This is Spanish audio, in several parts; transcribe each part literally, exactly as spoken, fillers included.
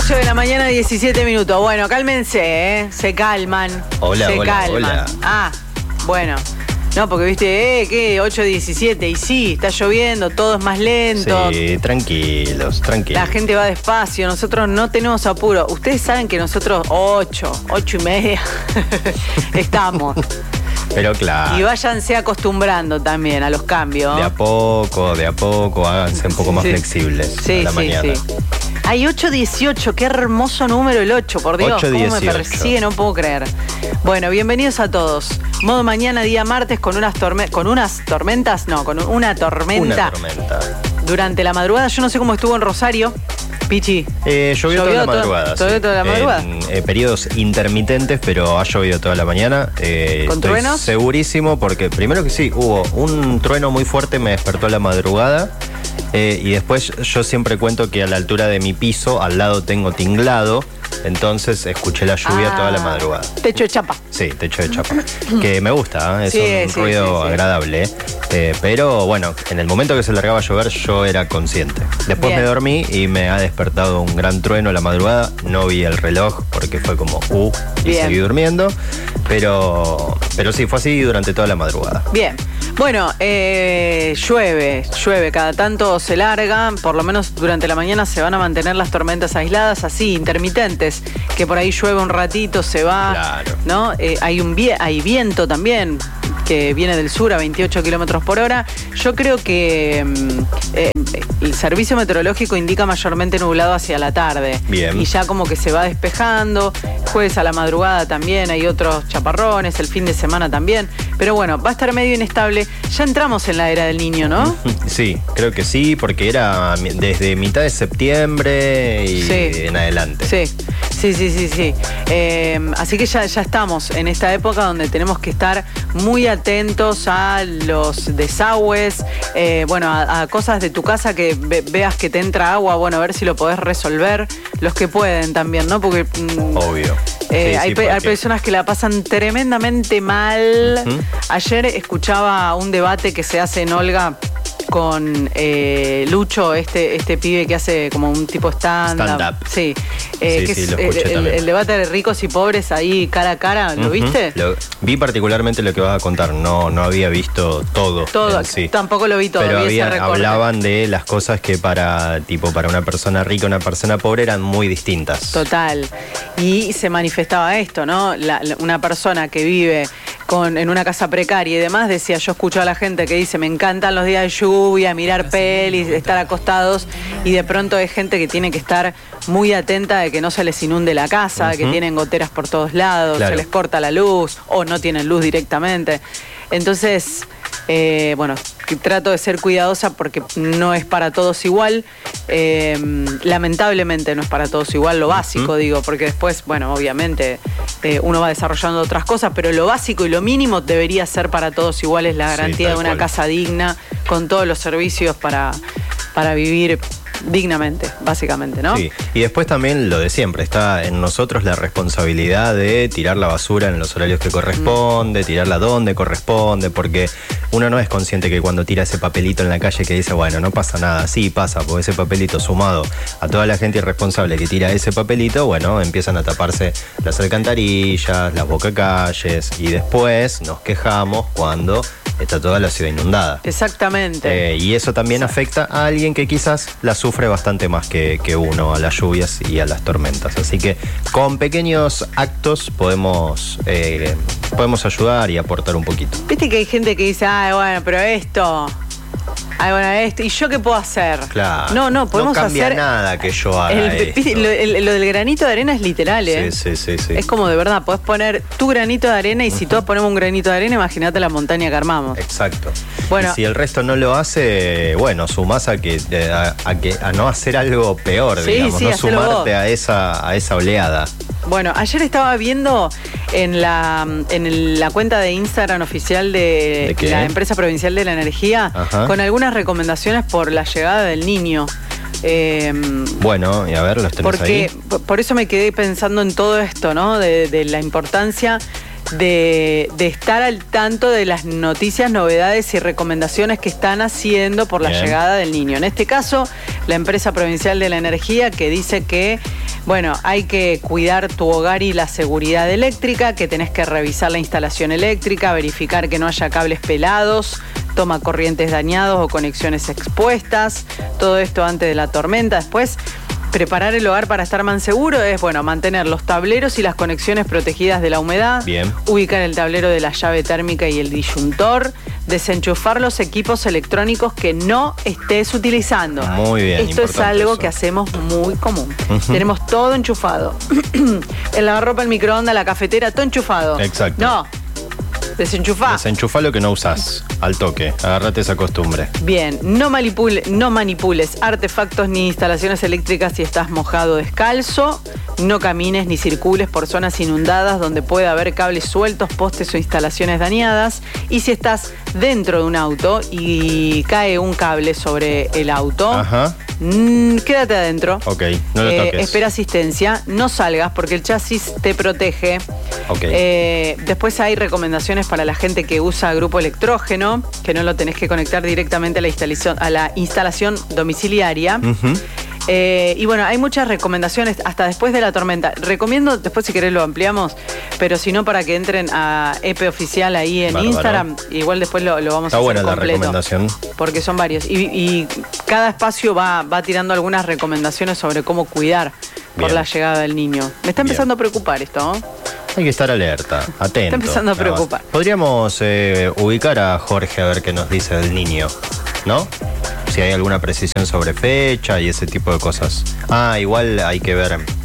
ocho de la mañana, diecisiete minutos. Bueno, cálmense, ¿eh? Se calman. Hola, se hola, calman. hola. Ah, bueno. No, porque viste, eh, ¿qué? ocho diecisiete. Y sí, está lloviendo, todo es más lento. Sí, tranquilos, tranquilos. La gente va despacio, nosotros no tenemos apuro. Ustedes saben que nosotros ocho, ocho y media estamos. Pero claro. Y váyanse acostumbrando también a los cambios. De a poco, de a poco, háganse un poco más Sí. flexibles Sí, a la sí, mañana. sí. Hay ocho dieciocho, qué hermoso número el ocho, por Dios. ocho ¿Cómo me dieciocho. persigue? No puedo creer. Bueno, bienvenidos a todos. Modo mañana, día martes, con unas, torme con unas tormentas, no, con una tormenta. Una tormenta. Durante la madrugada, yo no sé cómo estuvo en Rosario. Pichi. Eh, llovió, ¿Llovió toda la toda- madrugada. llovió sí. toda la madrugada? En eh, periodos intermitentes, pero ha llovido toda la mañana. Eh, ¿Con estoy truenos? segurísimo, porque primero que sí, hubo un trueno muy fuerte, me despertó a la madrugada. Eh, y después yo siempre cuento que a la altura de mi piso, al lado tengo tinglado. Entonces escuché la lluvia Ah, toda la madrugada. Techo de chapa. Sí, techo de chapa. Que me gusta, ¿eh? Es Sí, un sí, ruido sí, sí. agradable. ¿eh? Eh, pero bueno, en el momento que se largaba a llover yo era consciente. Después Bien. me dormí y me ha despertado un gran trueno a la madrugada. No vi el reloj porque fue como uh y Bien. seguí durmiendo. Pero, pero sí, fue así durante toda la madrugada. Bien. Bueno, eh, llueve, llueve, cada tanto se larga, por lo menos durante la mañana se van a mantener las tormentas aisladas, así, intermitentes, que por ahí llueve un ratito, se va, Claro. ¿no? Eh, hay, un vie hay viento también, que viene del sur a veintiocho kilómetros por hora. Yo creo que mm, eh, el servicio meteorológico indica mayormente nublado hacia la tarde. Bien. Y ya como que se va despejando. Jueves a la madrugada también hay otros chaparrones, el fin de semana también. Pero bueno, va a estar medio inestable. Ya entramos en la era del niño, ¿no? Sí, creo que sí, porque era mi- desde mitad de septiembre y Sí. en adelante. Sí, sí, sí, sí, sí. Eh, así que ya, ya estamos en esta época donde tenemos que estar muy atentos a los desagües, eh, bueno, a, a cosas de tu casa que ve- veas que te entra agua, bueno, a ver si lo podés resolver, los que pueden también, ¿no? Porque mm, Obvio. eh, Sí, hay, sí, pe- hay porque- personas que la pasan tremendamente mal. Ujú. Ayer escuchaba un debate que se hace en Olga con eh, Lucho, este, este pibe que hace como un tipo stand-up. Stand-up. Sí, eh, Sí, que sí, es lo el, escuché el- también. el debate de ricos y pobres ahí cara a cara, ¿lo Ujú. viste? Lo- vi particularmente lo que vas a contar, no, no había visto todo. Todo, en sí. tampoco lo vi todo. Pero vi ese había- recorte. hablaban de las cosas que para, tipo, para una persona rica y una persona pobre eran muy distintas. Total. Y se manifestaba esto, ¿no? La- la- una persona que vive con, en una casa precaria y demás decía, yo escucho a la gente que dice, me encantan los días de lluvia, mirar pelis, estar acostados, y de pronto hay gente que tiene que estar muy atenta de que no se les inunde la casa, de que Ujú. tienen goteras por todos lados, Claro. se les corta la luz o no tienen luz directamente. Entonces, eh, bueno, que trato de ser cuidadosa porque no es para todos igual. Eh, lamentablemente no es para todos igual, lo básico, Ujú. digo, porque después, bueno, obviamente eh, uno va desarrollando otras cosas, pero lo básico y lo mínimo debería ser para todos igual, es la Sí, garantía tal de una cual. casa digna, con todos los servicios para, para vivir dignamente, básicamente, ¿no? Sí, y después también lo de siempre, está en nosotros la responsabilidad de tirar la basura en los horarios que corresponde, Mm. tirarla donde corresponde, porque uno no es consciente que cuando tira ese papelito en la calle que dice, bueno, no pasa nada, sí pasa, porque ese papelito sumado a toda la gente irresponsable que tira ese papelito, bueno, empiezan a taparse las alcantarillas, las bocacalles, y después nos quejamos cuando está toda la ciudad inundada. Exactamente. Eh, y eso también afecta a alguien que quizás la sufre bastante más que, que uno, a las lluvias y a las tormentas. Así que con pequeños actos podemos, eh, podemos ayudar y aportar un poquito. Viste que hay gente que dice, ay, bueno, pero esto, ay, bueno, esto, ¿y yo qué puedo hacer? Claro. No, no, podemos no cambia hacer. nada que yo haga el- esto. viste, lo, el- lo del granito de arena es literal, ¿eh? Sí, sí, sí, sí. Es como de verdad, podés poner tu granito de arena y si todos ponemos un granito de arena, imagínate la montaña que armamos. Exacto. Bueno. Y si el resto no lo hace, bueno, sumás a que a, a que a no hacer algo peor, Sí, digamos, sí, no hacelo sumarte vos. a esa a esa oleada. Bueno, ayer estaba viendo en la, en el- la cuenta de Instagram oficial de, ¿De qué? la Empresa Provincial de la Energía Ajá. con algunas recomendaciones por la llegada del niño. Eh, Bueno, y a ver, los tenés Porque ahí. por- por eso me quedé pensando en todo esto, ¿no? De, de la importancia de, de estar al tanto de las noticias, novedades y recomendaciones que están haciendo por la Bien. llegada del niño. En este caso, la Empresa Provincial de la Energía, que dice que Bueno, hay que cuidar tu hogar y la seguridad eléctrica, que tenés que revisar la instalación eléctrica, verificar que no haya cables pelados, toma corrientes dañados o conexiones expuestas, todo esto antes de la tormenta. Después, preparar el hogar para estar más seguro es, bueno, mantener los tableros y las conexiones protegidas de la humedad. Bien. Ubicar el tablero de la llave térmica y el disyuntor. Desenchufar los equipos electrónicos que no estés utilizando. Muy bien. Esto es algo eso. que hacemos muy común. Uh-huh. Tenemos todo enchufado. El lavarropa, el microondas, la cafetera, todo enchufado. Exacto. No. Desenchufá. Desenchufá lo que no usás, al toque. Agarrate esa costumbre. Bien, no, manipule, no manipules artefactos ni instalaciones eléctricas si estás mojado o descalzo. No camines ni circules por zonas inundadas donde pueda haber cables sueltos, postes o instalaciones dañadas. Y si estás dentro de un auto y cae un cable sobre el auto, Ajá. mmm, quédate adentro. Ok, no lo Eh, toques. espera asistencia, no salgas porque el chasis te protege. Ok. Eh, después hay recomendaciones para la gente que usa grupo electrógeno, que no lo tenés que conectar directamente a la instalación, a la instalación domiciliaria. Uh-huh. Eh, y bueno, hay muchas recomendaciones hasta después de la tormenta. Recomiendo, después si querés lo ampliamos, pero si no, para que entren a E P Oficial ahí en Bárbaro. Instagram, igual después lo, lo vamos Está a hacer buena la completo. recomendación. Porque son varios. Y, y cada espacio va, va tirando algunas recomendaciones sobre cómo cuidar por Bien. la llegada del niño. Me está empezando Bien. a preocupar esto, ¿no? Hay que estar alerta, atento. Está empezando a nada más. preocupar. Podríamos eh, ubicar a Jorge a ver qué nos dice del niño, ¿no? Si hay alguna precisión sobre fecha y ese tipo de cosas. Ah, igual hay que ver. Tenemos,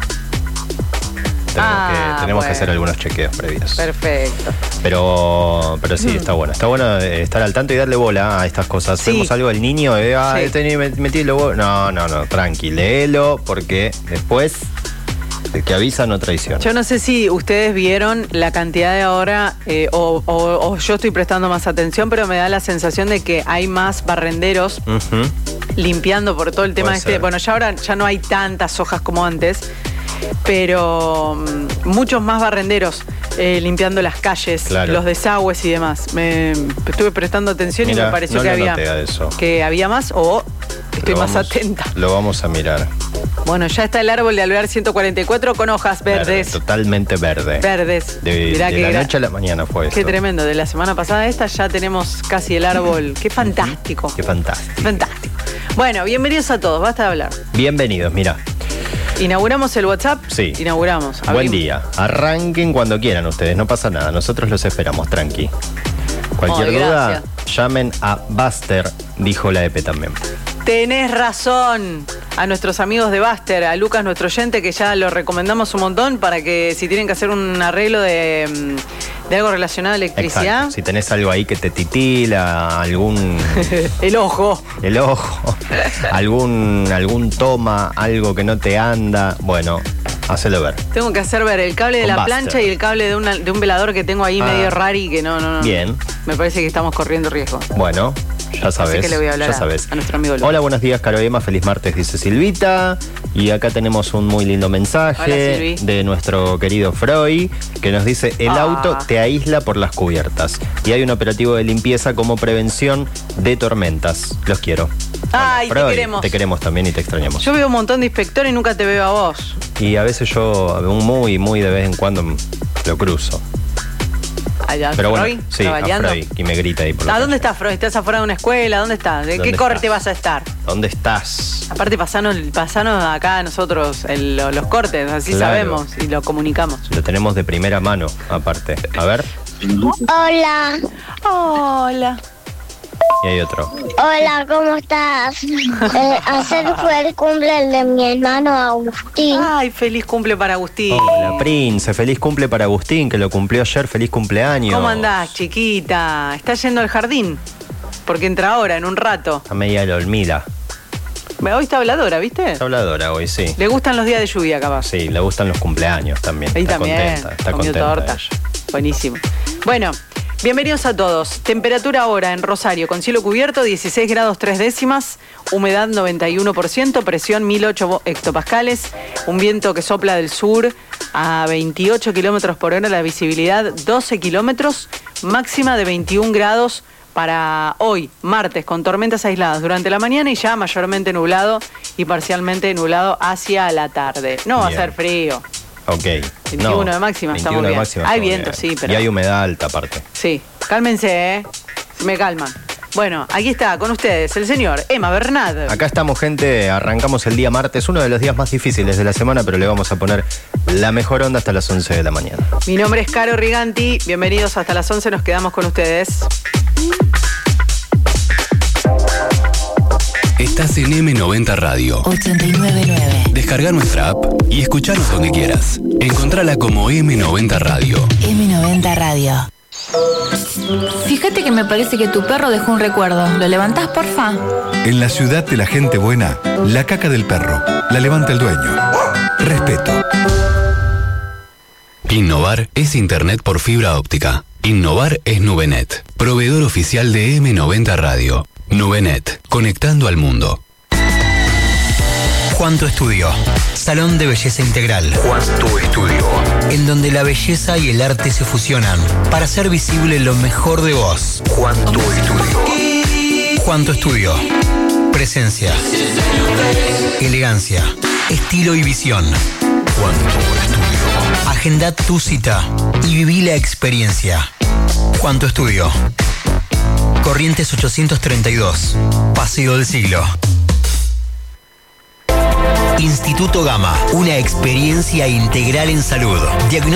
Ah, que, tenemos bueno. que hacer algunos chequeos previos. Perfecto. Pero, pero sí, está bueno. Está bueno eh, estar al tanto y darle bola a estas cosas. Sí. Hacemos algo del niño, eh, ah, Sí. este niño met- metí el lobo. No, no, no, tranqui, léelo, porque después el que avisa no traiciona. Yo no sé si ustedes vieron la cantidad de ahora, eh, o, o- o yo estoy prestando más atención, pero me da la sensación de que hay más barrenderos Ujú. limpiando por todo el tema Puede este. ser. Bueno, ya ahora ya no hay tantas hojas como antes, pero mm, muchos más barrenderos eh, limpiando las calles, Claro. los desagües y demás. Me estuve prestando atención y Mirá, me pareció no que lo había noté a eso. que había más o estoy Lo más vamos- atenta. Lo vamos a mirar. Bueno, ya está el árbol de alvear ciento cuarenta y cuatro con hojas Verde, verdes. totalmente verde. Verdes. De, Mirá de qué la gra- noche a la mañana fue Qué esto. tremendo. De la semana pasada a esta ya tenemos casi el árbol. Qué fantástico. Qué fantástico. Fantástico. Bueno, bienvenidos a todos. Basta de hablar. Bienvenidos, mira. ¿Inauguramos el WhatsApp? Sí. Inauguramos. Buen Abrimos. día. Arranquen cuando quieran ustedes, no pasa nada. Nosotros los esperamos, tranqui. Cualquier Ay, duda, gracias. llamen a Buster, dijo la E P también. Tenés razón. A nuestros amigos de Buster, a Lucas, nuestro oyente, que ya lo recomendamos un montón para que si tienen que hacer un arreglo de, mm, de algo relacionado a electricidad, Exacto. Si tenés algo ahí que te titila, algún el ojo. el ojo, algún algún toma, algo que no te anda, bueno, hacelo ver. Tengo que hacer ver el cable de Con la Buster. plancha y el cable de, una- de un velador que tengo ahí Ah. medio rari que no, no, no. Bien. Me parece que estamos corriendo riesgo. Bueno, ya sabes. que le voy a hablar ya a- sabes. a nuestro amigo Lucas. Hola, buenos días, Caro Emma. Feliz martes, dice Silvita. Y acá tenemos un muy lindo Hola, mensaje Silvi. de nuestro querido Freud, que nos dice: el Ah. auto te aísla por las cubiertas. Y hay un operativo de limpieza como prevención de tormentas. Los quiero. Ay, te Freud, queremos. Te queremos también y te extrañamos. Yo veo un montón de inspectores y nunca te veo a vos. Y a veces yo, muy, muy de vez en cuando, lo cruzo. Allá, Pero bueno, Freud, sí, a trabajando. Freud. Y me grita ahí por la ¿A dónde calle. estás, Freud? ¿Estás afuera de una escuela? ¿Dónde estás? ¿De ¿Dónde qué corte estás? vas a estar? ¿Dónde estás? Aparte, pasanos, pasanos acá a nosotros el- lo- los cortes, así Claro. sabemos y lo comunicamos. Lo tenemos de primera mano, aparte. A ver, Hola, Hola. y hay otro. hola, ¿cómo estás? Eh, ayer fue el cumple de mi hermano Agustín. Ay, feliz cumple para Agustín. Hola, Prince. Feliz cumple para Agustín, que lo cumplió ayer. Feliz cumpleaños. ¿Cómo andás, chiquita? ¿Estás yendo al jardín? Porque entra ahora, en un rato. A media de la Olmila. Hoy está habladora, ¿viste? Es habladora hoy, sí. Le gustan los días de lluvia, capaz. Sí, le gustan los cumpleaños también. Ahí está también. contenta, está comió contenta torta. ella. Buenísimo. Bueno, bienvenidos a todos. Temperatura ahora en Rosario, con cielo cubierto, dieciséis grados tres décimas, humedad noventa y uno por ciento, presión mil ocho hectopascales, un viento que sopla del sur a veintiocho kilómetros por hora, la visibilidad doce kilómetros, máxima de veintiún grados para hoy, martes, con tormentas aisladas durante la mañana y ya mayormente nublado y parcialmente nublado hacia la tarde. No va Bien. a ser frío. Ok. veintiuno no, de máxima, estamos bien. Máxima, hay viento, bien. sí, pero... Y hay humedad alta aparte. Sí, cálmense, ¿eh? Me calman. Bueno, aquí está con ustedes el señor Emma Bernat. Acá estamos, gente, arrancamos el día martes, uno de los días más difíciles de la semana, pero le vamos a poner la mejor onda hasta las once de la mañana. Mi nombre es Caro Riganti, bienvenidos hasta las once, nos quedamos con ustedes. Estás en eme noventa Radio ochenta y nueve punto nueve. Descarga nuestra app y escuchanos donde quieras. Encontrala como eme noventa Radio. eme noventa Radio. Fíjate que me parece que tu perro dejó un recuerdo. ¿Lo levantás, porfa? En la ciudad de la gente buena, la caca del perro la levanta el dueño. Respeto. Innovar es internet por fibra óptica. Innovar es Nubenet, proveedor oficial de eme noventa Radio. Nubenet, conectando al mundo. Juanto Estudio, salón de belleza integral. Juanto Estudio, en donde la belleza y el arte se fusionan para hacer visible lo mejor de vos. Juanto Estudio. Juanto Estudio, presencia, elegancia, estilo y visión. Juanto Estudio. Agenda tu cita y viví la experiencia. Juanto Estudio. Corrientes ochocientos treinta y dos, Paseo del Siglo. Instituto Gama, una experiencia integral en salud. Diagnóstico